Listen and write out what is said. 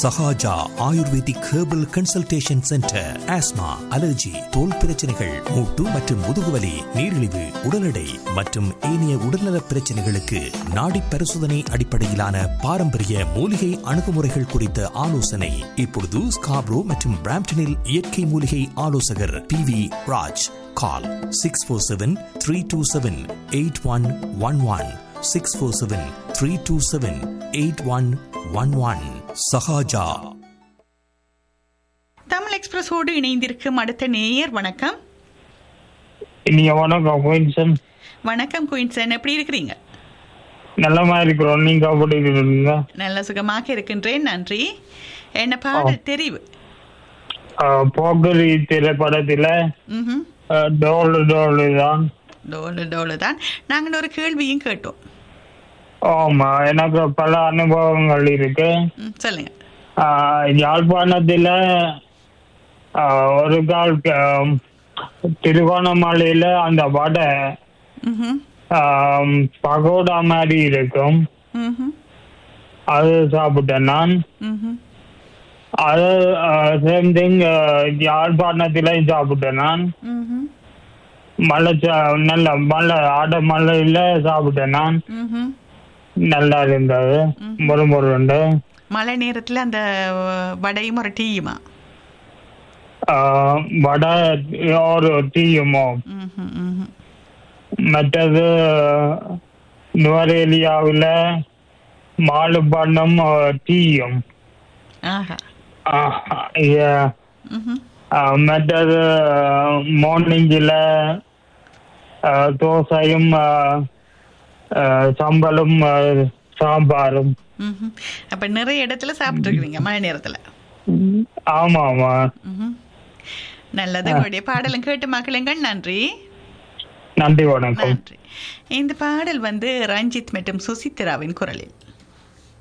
Sahaja ayurvedic herbal consultation centre. Asthma, allergy, தோல் பிரச்சனைகள், மூட்டு மற்றும் முதுகுவலி, நீரிழிவு, உடல் எடை மற்றும் ஏனைய உடல்நல பிரச்சனைகளுக்கு நாடி பரிசோதனை அடிப்படையிலான பாரம்பரிய மூலிகை அணுகுமுறைகள் குறித்த ஆலோசனை. இப்பொழுது ஸ்காப்ரோ மற்றும் பிராம்ப்டனில் இயற்கை மூலிகை ஆலோசகர் PV ராஜ். கால் 647-327-8111 647-327-8111. சஹாஜா. தமிழ் எக்ஸ்பிரஸோடு இணைந்திருக்கும் அடுத்த நேயர். வணக்கம். வணக்கம் குயின்சன். வணக்கம் குயின்சன், எப்படி இருக்கிறீங்க? நல்லமா இருக்கிறோம். நீங்க எப்படி இருக்கீங்க? நல்ல சுகமாக இருக்கின்றேன், நன்றி. என்ன பாடல் தெரிவு? போகரி திரைப்படத்துல டோலு டோலு தான். டோலு டோலு தான். நாங்கள் ஒரு கேள்வியும் கேட்டோம். ஆமா, எனக்கு பல அனுபவங்கள் இருக்கு. சொல்லுங்க. யாழ்ப்பாணத்துல ஒரு கால் திருகோணமலையில அந்த வடை பகோடா மாதிரி இருக்கும், அது சாப்பிட்டேன் நான். அது சேம் திங் யாழ்ப்பாணத்துல சாப்பிட்டேன் நான். நல்ல மழை ஆட மழையில சாப்பிட்டேன் நான். நல்லா இருந்தது, முறுமுறு. மழை நேரத்துல அந்த வடையும் ஒரு டீயுமா? வடை ஒரு டீயுமோ. மற்றது நுவரேலியாவில் மாலுபண்ணம் டீயும். மற்றது மார்னிங்கில் தோசையும் சம்பலும் சாம்பாரும். அப்ப நிறைய இடத்துல சாப்பிட்டு இருக்கீங்க மழை நேரத்துல? ஆமா ஆமா. நல்லது. உங்களுடைய பாடலும் கேட்டு மக்களுங்கள். நன்றி. நன்றி, வணக்கம். நன்றி. இந்த பாடல் ரஞ்சித் மற்றும் சுசித்ராவின் குரலில்.